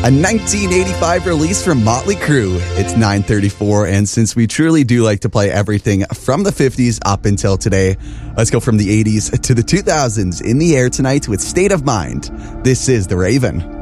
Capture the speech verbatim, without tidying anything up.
A nineteen eighty-five release from Motley Crue. It's nine thirty-four, and since we truly do like to play everything from the fifties up until today, let's go from the eighties to the two thousands in the air tonight with State of Mind. This is The Raven.